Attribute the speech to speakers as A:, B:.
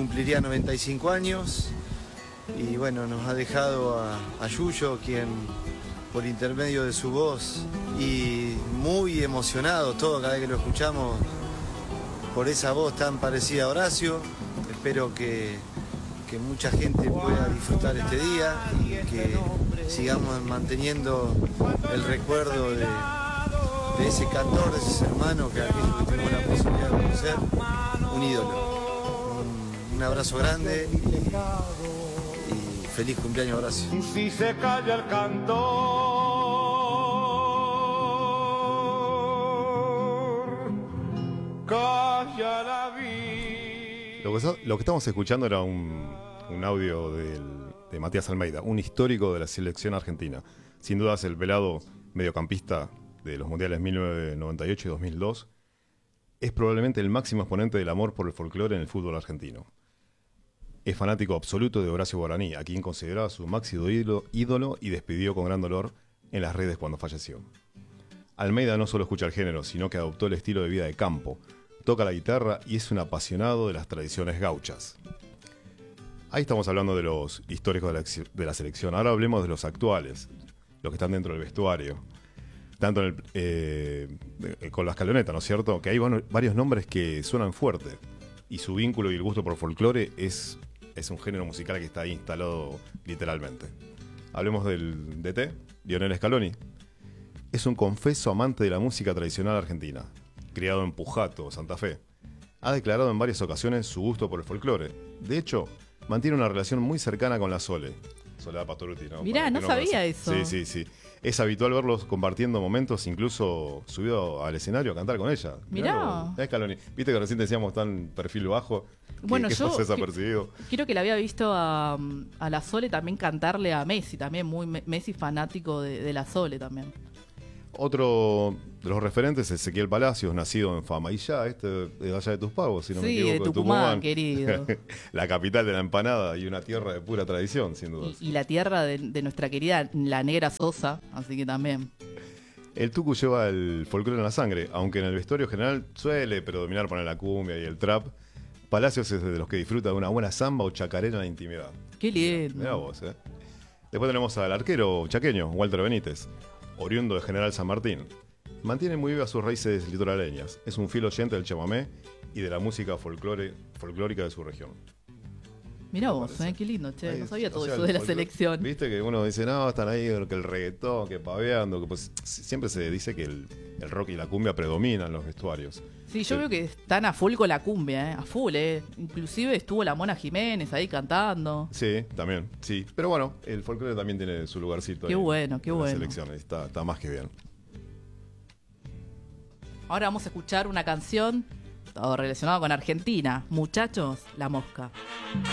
A: cumpliría 95 años. Y bueno, nos ha dejado a Yuyo, quien por intermedio de su voz, y muy emocionado todo cada vez que lo escuchamos por esa voz tan parecida a Horacio. Espero que mucha gente pueda disfrutar este día y que sigamos manteniendo el recuerdo de ese cantor, de ese ser humano que aquellos que tuvimos la posibilidad de conocer, un ídolo. Un abrazo grande y feliz cumpleaños, Horacio.
B: Si se calla el cantor, calla la vida.
C: Lo que estamos escuchando era un audio de Matías Almeida, un histórico de la selección argentina. Sin duda es el pelado mediocampista de los mundiales 1998 y 2002. Es probablemente el máximo exponente del amor por el folclore en el fútbol argentino. Es fanático absoluto de Horacio Guaraní, a quien consideraba su máximo ídolo y despidió con gran dolor en las redes cuando falleció. Almeida no solo escucha el género, sino que adoptó el estilo de vida de campo, toca la guitarra y es un apasionado de las tradiciones gauchas. Ahí estamos hablando de los históricos de la selección. Ahora hablemos de los actuales, los que están dentro del vestuario. Tanto con la escaloneta, ¿no es cierto? Que hay varios nombres que suenan fuerte. Y su vínculo y el gusto por folclore es un género musical que está ahí instalado literalmente. Hablemos del DT, Lionel Scaloni. Es un confeso amante de la música tradicional argentina. Criado en Pujato, Santa Fe. Ha declarado en varias ocasiones su gusto por el folclore. De hecho, mantiene una relación muy cercana con la Sole. Soledad Pastorutti, ¿no?
D: Mirá, no sabía eso.
C: Sí. Es habitual verlos compartiendo momentos, incluso subido al escenario a cantar con ella.
D: Mirá.
C: Scaloni. Viste que recién decíamos tan perfil bajo.
D: Bueno,
C: que
D: yo
C: pasó desapercibido.
D: Quiero que la había visto a la Sole también cantarle a Messi, también muy Messi fanático de la Sole también.
C: Otro de los referentes es Ezequiel Palacios, nacido en Famaillá, de allá de Tuspagos, si no me equivoco.
D: De Tucumán, querido.
C: La capital de la empanada y una tierra de pura tradición, sin duda.
D: Y la tierra de nuestra querida La Negra Sosa, así que también.
C: El Tucu lleva el folclore en la sangre, aunque en el vestuario general suele predominar poner la cumbia y el trap. Palacios es de los que disfruta de una buena samba o chacarera en la intimidad.
D: Qué lindo.
C: Mirá vos, Después tenemos al arquero chaqueño, Walter Benítez, oriundo de General San Martín. Mantiene muy vivas sus raíces litoraleñas. Es un fiel oyente del chamamé y de la música folclórica de su región.
D: Mirá vos, qué lindo, che. No sabía todo eso de la selección.
C: Viste que uno dice, no, están ahí que el reggaetón, que paveando, que pues siempre se dice que el rock y la cumbia predominan en los vestuarios.
D: Sí, yo veo que están a full con la cumbia, a full, Inclusive estuvo la Mona Jiménez ahí cantando.
C: Sí, también, sí. Pero bueno, el folclore también tiene su lugarcito.
D: Qué bueno, qué bueno.
C: En las selecciones, está más que bien.
D: Ahora vamos a escuchar una canción todo relacionada con Argentina. Muchachos, La Mosca.